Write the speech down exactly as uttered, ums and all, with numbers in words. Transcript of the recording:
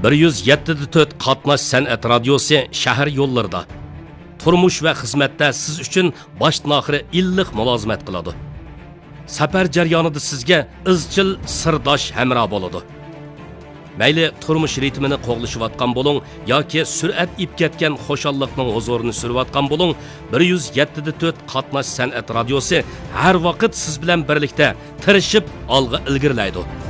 bir yuz yetti nuqta to'rt qatnash san'at radiosi shahar yo'llarida turmush va xizmatda siz uchun boshdan oxiri illiq mulozimat qiladi. Safar jarayonida sizga izchil sirdosh hamroh bo'ladi. Mayli turmush ritmini qo'g'lishayotgan bo'ling yoki sur'at ib ketgan xushalliqning huzurini surayotgan bo'ling, bir yuz yetti nuqta to'rt qatnash san'at radiosi har vaqt siz bilan birlikda tirishib olg'a ilgirlaydi.